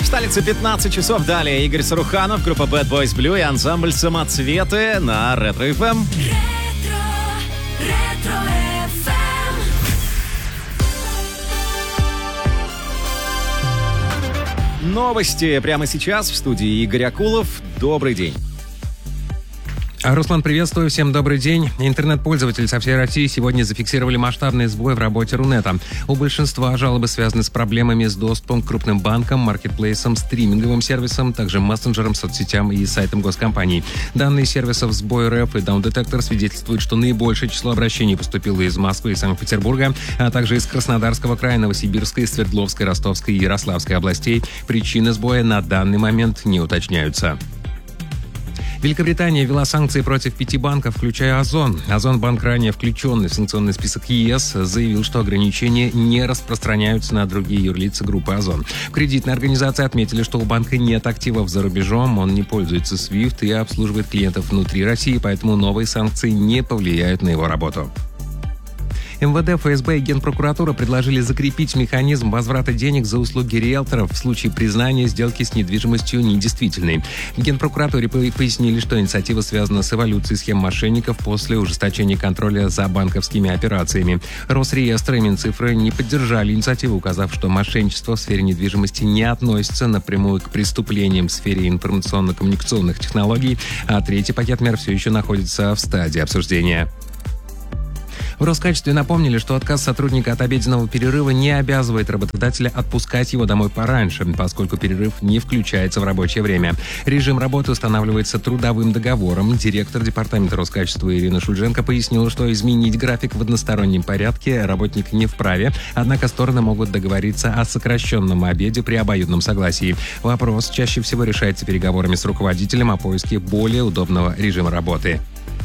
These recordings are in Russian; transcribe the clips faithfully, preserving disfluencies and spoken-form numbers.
В столице пятнадцать часов. Далее Игорь Саруханов, группа Bad Boys Blue и ансамбль «Самоцветы» на Ретро эф эм. Ретро, ретро эф эм. Новости прямо сейчас в студии Игорь Акулов. Добрый день. Руслан, приветствую. Всем добрый день. Интернет-пользователи со всей России сегодня зафиксировали масштабный сбой в работе Рунета. У большинства жалобы связаны с проблемами с доступом к крупным банкам, маркетплейсам, стриминговым сервисам, также мессенджерам, соцсетям и сайтам госкомпаний. Данные сервисов «Сбой РФ» и «Даун-детектор» свидетельствуют, что наибольшее число обращений поступило из Москвы и Санкт-Петербурга, а также из Краснодарского края, Новосибирской, Свердловской, Ростовской и Ярославской областей. Причины сбоя на данный момент не уточняются. Великобритания ввела санкции против пяти банков, включая Озон. Озон-банк, ранее включенный в санкционный список ЕС, заявил, что ограничения не распространяются на другие юрлица группы Озон. В кредитной организации отметили, что у банка нет активов за рубежом, он не пользуется свифт и обслуживает клиентов внутри России, поэтому новые санкции не повлияют на его работу. эм вэ дэ, эф эс бэ и Генпрокуратура предложили закрепить механизм возврата денег за услуги риэлторов в случае признания сделки с недвижимостью недействительной. В Генпрокуратуре пояснили, что инициатива связана с эволюцией схем мошенников после ужесточения контроля за банковскими операциями. Росреестр и Минцифры не поддержали инициативу, указав, что мошенничество в сфере недвижимости не относится напрямую к преступлениям в сфере информационно-коммуникационных технологий, а третий пакет мер все еще находится в стадии обсуждения. В Роскачестве напомнили, что отказ сотрудника от обеденного перерыва не обязывает работодателя отпускать его домой пораньше, поскольку перерыв не включается в рабочее время. Режим работы устанавливается трудовым договором. Директор департамента Роскачества Ирина Шульженко пояснила, что изменить график в одностороннем порядке работник не вправе, однако стороны могут договориться о сокращенном обеде при обоюдном согласии. Вопрос чаще всего решается переговорами с руководителем о поиске более удобного режима работы.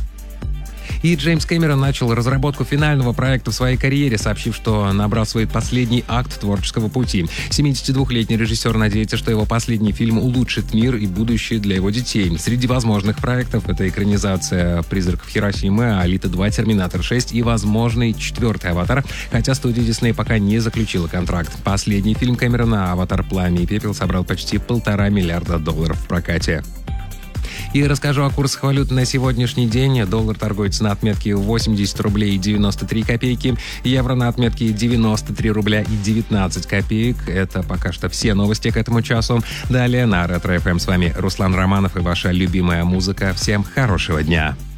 И Джеймс Кэмерон начал разработку финального проекта в своей карьере, сообщив, что набрасывает последний акт творческого пути. семидесятидвухлетний режиссер надеется, что его последний фильм улучшит мир и будущее для его детей. Среди возможных проектов это экранизация «Призраков Хиросимы», «Алита два», «Терминатор шесть» и возможный четвертый «Аватар», хотя студия Дисней пока не заключила контракт. Последний фильм Кэмерона «Аватар. Пламя и пепел» собрал почти полтора миллиарда долларов в прокате. И расскажу о курсах валют на сегодняшний день. Доллар торгуется на отметке восемьдесят рублей и девяносто три копейки. Евро на отметке девяносто три рубля и девятнадцать копеек. Это пока что все новости к этому часу. Далее на Ретро эф эм с вами Руслан Романов и ваша любимая музыка. Всем хорошего дня.